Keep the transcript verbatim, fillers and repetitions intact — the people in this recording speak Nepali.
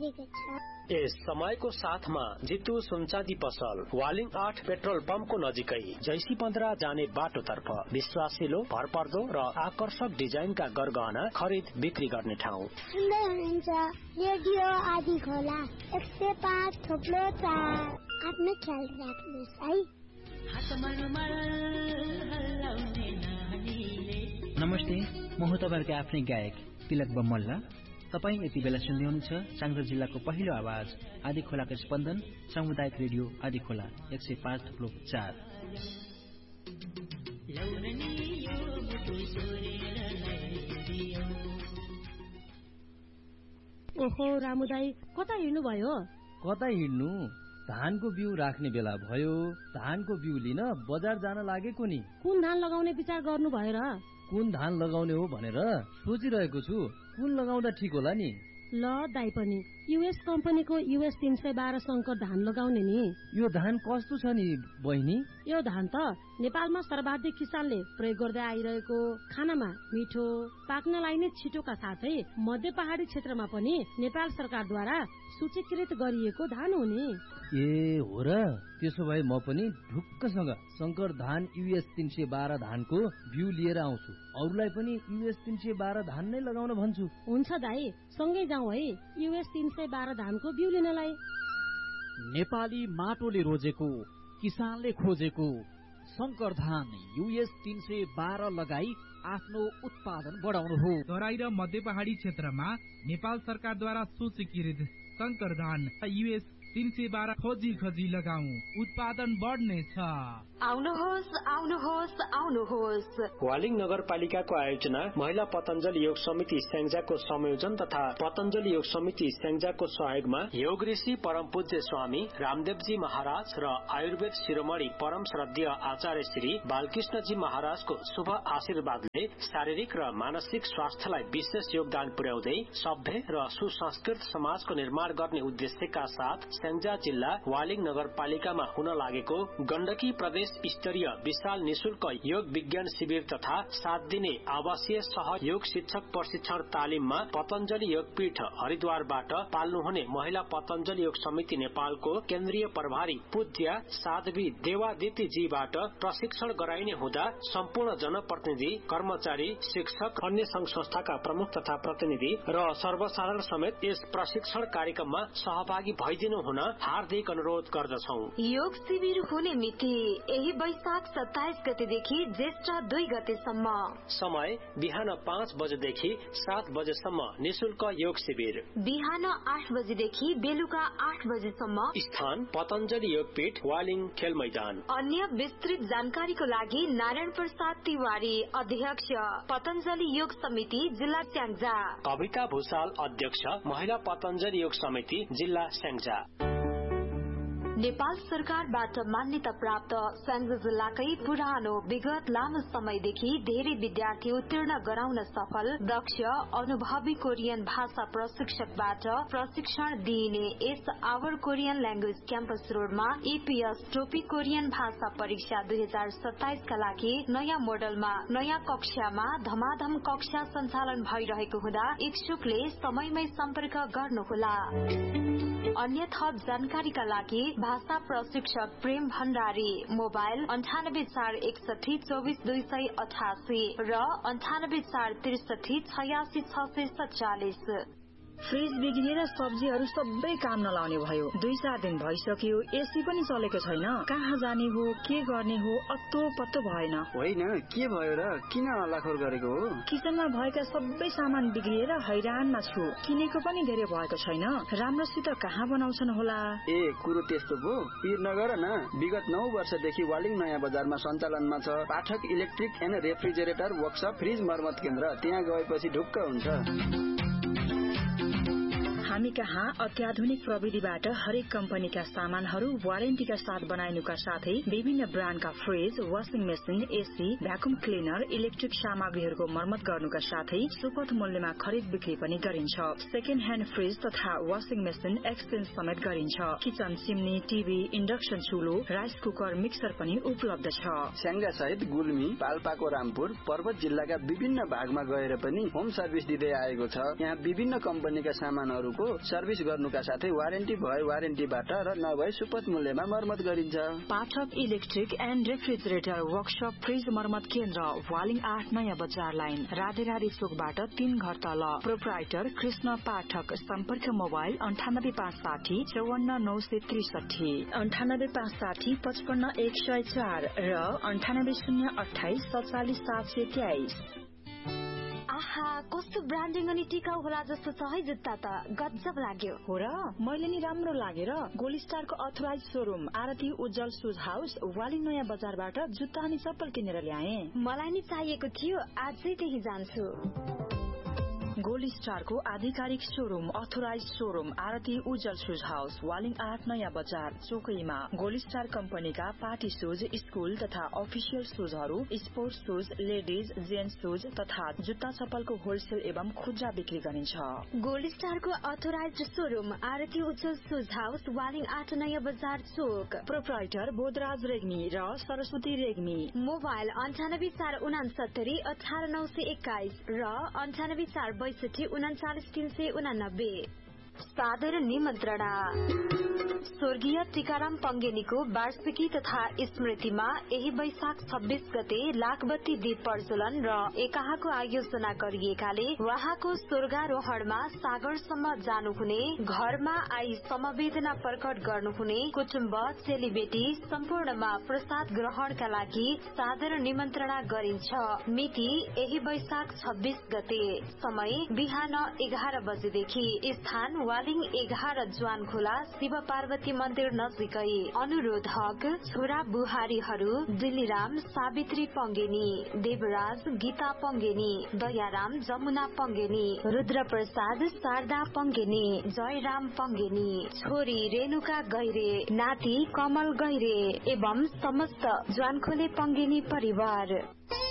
लागेको छ। यस समयको साथमा जितु सुनचाँदी पसल वालिङ आठ पेट्रोल पम्पको नजिकै जैसी पन्ध्र जाने बाटोतर्फ विश्वासिलो भरपर्दो र आकर्षक डिजाइनका गरगहना खरिद बिक्री गर्ने ठाउँ। सुन्दै हुनुहुन्छ रेडियो आदि खोला एक सय पाँच थोप्लो चार। आफ्नो ख्याल राख्नुहोस् है। नमस्ते, म हो तपाईँहरूको आफ्नै गायक तिलक बमल्ला। तपाईँ यति बेला सुन्दै हुनुहुन्छ साङ्ग्रा जिल्लाको पहिलो आवाज आदि खोलाको स्पन्दन सामुदायिक रेडियो आदि खोला एक सय पाँच थुप्रो चार। ओहो रामुदाई, कता हिँड्नु भयो? कता हिँड्नु, धानको बिउ राख्ने बेला भयो। धानको बिउ लिन बजार जान लागेको नि। कुन धान लगाउने विचार गर्नु भयो र? कुन धान लगाउने हो भनेर सोचिरहेको छु। कुन लगाउँदा ठिक होला नि? ल दाई पनि युएस कम्पनीको युएस तीन सय बाह्र शंकर धान लगाउने नि। यो धान कस्तो छ नि बहिनी? यो धान त नेपालमा सर्वाधिक किसानले प्रयोग गर्दै आइरहेको, खानामा मिठो, पाक्नलाई नै छिटोका साथै मध्य पहाडी क्षेत्रमा पनि नेपाल सरकारद्वारा सूचीकृत गरिएको धान हो नि। ए हो र, त्यसो भए म पनि ढुक्कसँग शंकर धान युएस तीन सय बाह्र धानको बिउ लिएर आउँछु। अरूलाई पनि युएस तीन सय बाह्र धान नै लगाउन भन्छु। हुन्छ दाई, सँगै जाउँ है युएस तीन सय बाह्र धानको बिउ लिनलाई। नेपाली माटोले रोजेको, किसानले खोजेको शंकर धान युएस तीन सय बाह्र लगाई आफ्नो उत्पादन बढाउनु हो। तराई र मध्य पहाडी क्षेत्रमा नेपाल सरकारद्वारा सूचीकृत शंकर धान युएस तीन सय बाह्र खोजी खोजी लगाऊ, उत्पादन बढ्नेछ। आउनुहोस् आउनुहोस् आउनुहोस्। वालिङ नगरपालिकाको आयोजना, महिला पतञ्जलि योग समिति स्याङ्जाको संयोजन तथा पतञ्जलि योग समिति स्याङ्जाको सहयोगमा योग ऋषि परम पूज्य स्वामी रामदेवजी महाराज र आयुर्वेद शिरोमणि परम श्रद्धेय आचार्य श्री बालकृष्णजी महाराजको शुभ आशीर्वादले शारीरिक र मानसिक स्वास्थ्यलाई विशेष योगदान पुर्याउँदै सभ्य र सुसंस्कृत समाजको निर्माण गर्ने उद्देश्यका साथ स्याङ्जा जिल्ला वालिङ नगरपालिकामा हुन लागेको गण्डकी प्रदेश स्तरीय विशाल निशुल्क योग विज्ञान शिविर तथा सात दिने आवासीय सहयोग शिक्षक प्रशिक्षण तालिममा पतञ्जलि योगपीठ हरिद्वारबाट पाल्नुहुने महिला पतञ्जलि योग समिति नेपालको केन्द्रीय प्रभारी पूज्य साध्वी देवादिति जीबाट प्रशिक्षण गराइने हुँदा सम्पूर्ण जनप्रतिनिधि, कर्मचारी, शिक्षक, अन्य संघ संस्थाका प्रमुख तथा प्रतिनिधि र सर्वसाधारण समेत यस प्रशिक्षण कार्यक्रममा सहभागी भइदिनु हुन हार्दिक अनुरोध गर्दछौं। योग शिविर हुने मिति यही वैशाख सत्ताइस गतेदेखि ज्येष्ठ दुई गतेसम्म। समय बिहान पाँच बजेदेखि सात बजेसम्म निशुल्क योग शिविर। बिहान आठ बजेदेखि बेलुका आठ बजेसम्म। स्थान पतञ्जलि योगपीठ वालिङ खेल मैदान। अन्य विस्तृत जानकारीको लागि नारायण प्रसाद तिवारी, अध्यक्ष पतञ्जलि योग समिति जिल्ला स्याङ्जा। कविता भूषाल, अध्यक्ष महिला पतञ्जलि योग समिति जिल्ला स्याङ्जा। नेपाल सरकारबाट मान्यता प्राप्त स्याङ्जा जिल्लाकै पुरानो विगत लामो समयदेखि धेरै विद्यार्थी उत्तीर्ण गराउन सफल दक्ष अनुभवी कोरियन भाषा प्रशिक्षकबाट प्रशिक्षण दिइने यस आवर कोरियन ल्याङ्ग्वेज क्याम्पस रोडमा ईपीएस टोपी कोरियन भाषा परीक्षा दुई हजार सत्ताइस का लागि नयाँ मोडलमा नयाँ कक्षामा धमाधम कक्षा सञ्चालन भइरहेको हुँदा इच्छुकले समयमै सम्पर्क गर्नुहोला। अन्य थप जानकारीका लागि भाषा प्रशिक्षक प्रेम भण्डारी, मोबाइल अन्ठानब्बे चार एकसठी चौबिस दुई सय अठासी र अन्ठानब्बे चार त्रिसठी छयासी छ सय सत्तालिस। फ्रिज बिग्रिएर सब्जीहरू सबै काम नलाउने भयो। दुई चार दिन भइसक्यो, एसी पनि चलेको छैन। कहाँ जाने हो, के गर्ने हो, अत्तो पत्तो भएन। होइन, के भयो र? किन हल्लाखोर गरेको हो? किचनमा भएका सबै सामान बिग्रिएर हैरानमा छु। किनेको पनि धेरै भएको छैन। राम्रोसित कहाँ बनाउँछन् होला? ए कुरो त्यस्तो भो, पिर नगर न। विगत नौ वर्षदेखि वालिङ नयाँ बजारमा सञ्चालनमा छ पाठक electric and refrigerator workshop fridge मर्मत केन्द्र। त्यहाँ गएपछि ढुक्क हुन्छ। हामी कहाँ अत्याधुनिक प्रविधिबाट हरेक कम्पनीका सामानहरू वारेन्टीका साथ बनाइनुका साथै विभिन्न ब्रान्डका fridge, washing machine, AC, vacuum cleaner, electric सामग्रीहरूको मर्मत गर्नुका साथै सुपथ मूल्यमा खरिद बिक्री पनि गरिन्छ। सेकेन्ड ह्यान्ड फ्रिज तथा वाशिङ मेसिन एक्सचेन्ज समेत गरिन्छ। Kitchen, chimney, TV, induction चुलो, rice cooker, mixer पनि उपलब्ध छ। स्याङ्जा सहित गुल्मी, पाल्पाको रामपुर, पर्वत जिल्लाका विभिन्न भागमा गएर पनि होम सर्भिस दिँदै आएको छ। यहाँ विभिन्न कम्पनीका सामानहरूको सर्भिस गर्नुका साथै वारेन्टी भए वारेन्टीबाट र नभए सुपथ मूल्यमा मर्मत गरिन्छ। पाठक electric and refrigerator workshop fridge मर्मत केन्द्र वालिङ आठ नयाँ बजार लाइन राधेराधी चोकबाट तीन घर तल। प्रोप्राइटर कृष्ण पाठक। सम्पर्क मोबाइल अन्ठानब्बे पाँच साठी चौवन्न नौ सय त्रिसठी अन्ठानब्बे पाँच साठी पचपन्न एक सय चार र अन्ठानब्बे शून्य अठाइस सत्तालिस सात सय तेइस। आहा, कस्तो ब्रान्डिङ अनि टिकाउ होला जस्तो छ है जुत्ता त गजब लाग्यो। हो र, मैले नि राम्रो लागेर गोल्ड स्टारको अथोराइज शोरूम आरती उज्जवल सुज हाउस वालिङ नयाँ बजारबाट जुत्ता अनि चप्पल किनेर ल्याए। मलाई नि चाहिएको थियो, आजै त्यही जान्छु। गोल्ड स्टारको आधिकारिक शोरूम अथोराइज शोरूम आरती उज्जवल सुज हाउस वालिङ आठ नयाँ बजार चोकैमा। गोल्ड स्टार कम्पनीका पार्टी सुज, स्कूल तथा अफिसियल सुजहरू, sports shoes, ladies gents shoes तथा जुत्ता चप्पलको होलसेल एवं खुद्रा बिक्री गरिन्छ। गोल्ड स्टारको अथोराइज शोरूम आरती उज्जवल सुज हाउस वालिङ आठ नयाँ बजार चोक। प्रोप्राइटर बोधराज रेग्मी र सरस्वती रेग्मी। मोबाइल अन्ठानब्बे चार उनासत्तरी अठार नौ सय एक्काइस र अन्ठानब्बे चार बैसठी उनाचालिस तीन सय उनानब्बे। साधारण निमन्त्रणा। स्वर्गीय टीकाराम पङ्गेनीको वार्षिकी तथा स्मृतिमा यही वैशाख छब्बीस गते लाखबत्ती दीप प्रज्वलन र एकाहाको आयोजना गरिएकाले उहाँको स्वर्गारोहणमा सागरसम्म जानुहुने, घरमा आई समवेदना प्रकट गर्नुहुने कुटुम्ब चेलीबेटी सम्पूर्णमा प्रसाद ग्रहणका लागि साधारण निमन्त्रणा गरिन्छ। मिति यही वैशाख छब्बीस गते। समय बिहान एघार बजेदेखि। स्थान वालिङ एघार ज्वान खोला शिव पार्वती मन्दिर नजिकै। अनुरोधक छोरा बुहारीहरू दिल्लीराम सावित्री पङ्गेनी, देवराज गीता पङ्गेनी, दयाराम जमुना पङ्गेनी, रुद्रप्रसाद शारदा पङ्गेनी, जयराम पङ्गेनी, छोरी रेणुका गैरे, नाति कमल गैरे एवं समस्त ज्वानखोले पङ्गेनी परिवार।